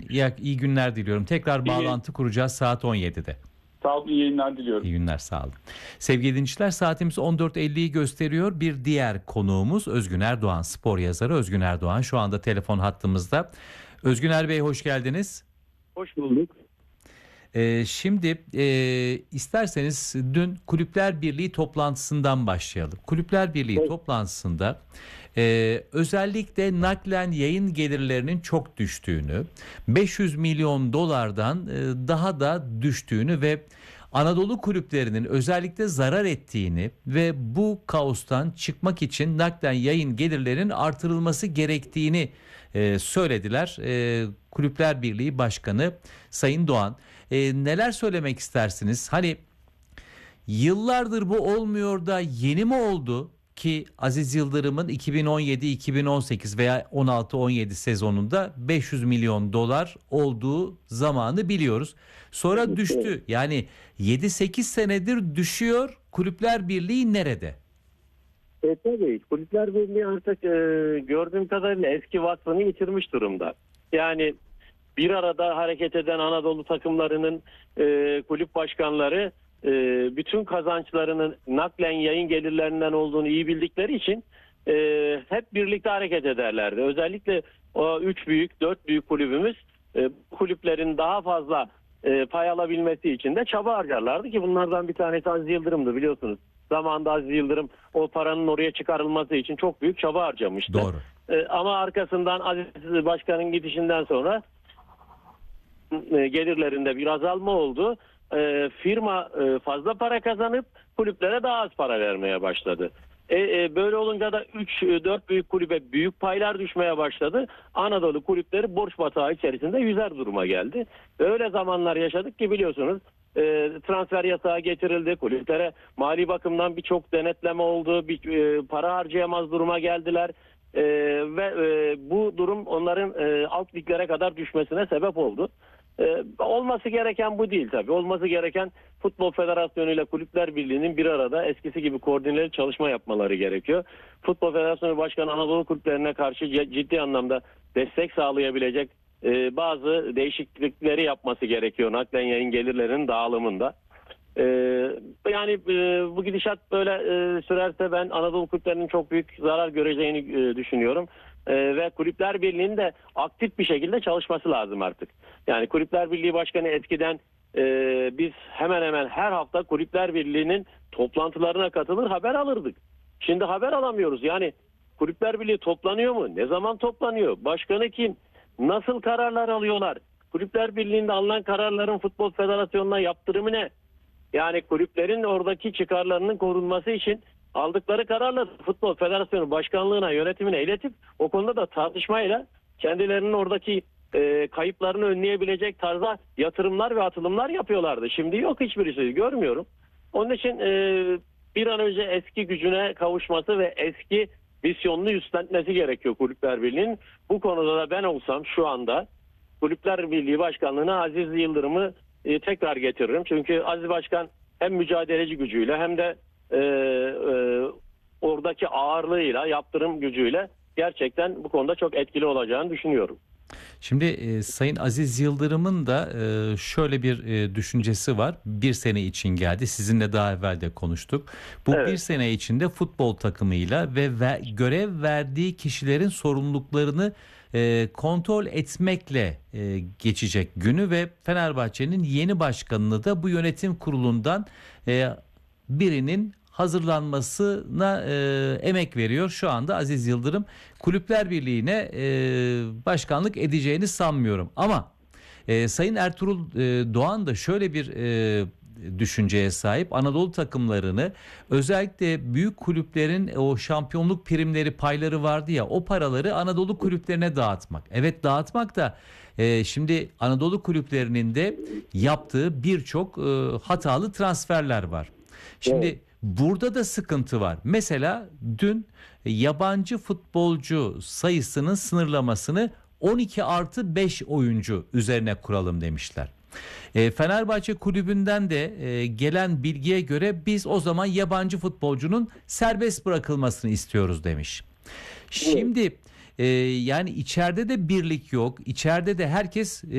iyi günler diliyorum. Tekrar bağlantı kuracağız saat 17'de. Sağ olun, iyi yayınlar diliyorum. İyi günler, sağ olun. Sevgili dinleyiciler, saatimiz 14.50'yi gösteriyor. Bir diğer konuğumuz Özgün Erdoğan, spor yazarı Özgün Erdoğan. Şu anda telefon hattımızda. Özgün Bey, hoş geldiniz. Hoş bulduk. Şimdi isterseniz dün Kulüpler Birliği toplantısından başlayalım. Kulüpler Birliği toplantısında özellikle naklen yayın gelirlerinin çok düştüğünü, 500 milyon dolardan daha da düştüğünü ve Anadolu kulüplerinin özellikle zarar ettiğini ve bu kaostan çıkmak için naklen yayın gelirlerinin artırılması gerektiğini söylediler. Kulüpler Birliği Başkanı Sayın Doğan. Neler söylemek istersiniz? Hani yıllardır bu olmuyor da yeni mi oldu ki Aziz Yıldırım'ın 2017-2018 veya 16-17 sezonunda 500 milyon dolar olduğu zamanı biliyoruz. Sonra düştü. Yani 7-8 senedir düşüyor. Kulüpler Birliği nerede? Tabii Kulüpler Birliği artık gördüğüm kadarıyla eski vasfını yitirmiş durumda. Yani bir arada hareket eden Anadolu takımlarının kulüp başkanları bütün kazançlarının naklen yayın gelirlerinden olduğunu iyi bildikleri için hep birlikte hareket ederlerdi. Özellikle o 3 büyük, 4 büyük kulübümüz kulüplerin daha fazla pay alabilmesi için de çaba harcarlardı ki bunlardan bir tanesi Aziz Yıldırım'dı, biliyorsunuz. Zamanında Aziz Yıldırım o paranın oraya çıkarılması için çok büyük çaba harcamıştı. Doğru. Ama arkasından Aziz Başkan'ın gidişinden sonra gelirlerinde bir azalma oldu. Firma fazla para kazanıp kulüplere daha az para vermeye başladı. Böyle olunca da 3-4 büyük kulübe büyük paylar düşmeye başladı. Anadolu kulüpleri borç batağı içerisinde yüzer duruma geldi. Öyle zamanlar yaşadık ki biliyorsunuz transfer yasağı getirildi. Kulüplere mali bakımdan birçok denetleme oldu. Para harcayamaz duruma geldiler. Ve bu durum onların alt liglere kadar düşmesine sebep oldu. Olması gereken bu değil tabii. Olması gereken Futbol Federasyonu ile Kulüpler Birliği'nin bir arada eskisi gibi koordineli çalışma yapmaları gerekiyor. Futbol Federasyonu Başkanı Anadolu kulüplerine karşı ciddi anlamda destek sağlayabilecek bazı değişiklikleri yapması gerekiyor naklen yayın gelirlerinin dağılımında. Yani bu gidişat böyle sürerse ben Anadolu kulüplerinin çok büyük zarar göreceğini düşünüyorum. Ve Kulüpler Birliği'nin de aktif bir şekilde çalışması lazım artık. Yani Kulüpler Birliği Başkanı eskiden biz hemen hemen her hafta Kulüpler Birliği'nin toplantılarına katılır, haber alırdık. Şimdi haber alamıyoruz. Yani Kulüpler Birliği toplanıyor mu? Ne zaman toplanıyor? Başkanı kim? Nasıl kararlar alıyorlar? Kulüpler Birliği'nde alınan kararların Futbol Federasyonu'na yaptırımı ne? Yani kulüplerin oradaki çıkarlarının korunması için aldıkları kararla Futbol Federasyonu Başkanlığı'na, yönetimine iletip o konuda da tartışmayla kendilerinin oradaki kayıplarını önleyebilecek tarzda yatırımlar ve atılımlar yapıyorlardı. Şimdi yok, hiçbirisi görmüyorum. Onun için bir an önce eski gücüne kavuşması ve eski misyonunu üstlenmesi gerekiyor Kulüpler Birliği'nin. Bu konuda da ben olsam şu anda Kulüpler Birliği Başkanlığı'na Aziz Yıldırım'ı tekrar getiririm. Çünkü Aziz Başkan hem mücadeleci gücüyle hem de oradaki ağırlığıyla, yaptırım gücüyle gerçekten bu konuda çok etkili olacağını düşünüyorum. Şimdi Sayın Aziz Yıldırım'ın da şöyle bir düşüncesi var. Bir sene için geldi. Sizinle daha evvel de konuştuk. Bu bir sene içinde futbol takımıyla ve görev verdiği kişilerin sorumluluklarını kontrol etmekle geçecek günü ve Fenerbahçe'nin yeni başkanını da bu yönetim kurulundan birinin hazırlanmasına emek veriyor. Şu anda Aziz Yıldırım Kulüpler Birliği'ne başkanlık edeceğini sanmıyorum. Ama Sayın Ertuğrul Doğan da şöyle bir düşünceye sahip. Anadolu takımlarını, özellikle büyük kulüplerin o şampiyonluk primleri, payları vardı ya, o paraları Anadolu kulüplerine dağıtmak. Evet, dağıtmak da şimdi Anadolu kulüplerinin de yaptığı birçok hatalı transferler var. Şimdi burada da sıkıntı var. Mesela dün yabancı futbolcu sayısının sınırlamasını 12+5 oyuncu üzerine kuralım demişler. Fenerbahçe kulübünden de gelen bilgiye göre biz o zaman yabancı futbolcunun serbest bırakılmasını istiyoruz demiş. Şimdi yani içeride de birlik yok. İçeride de herkes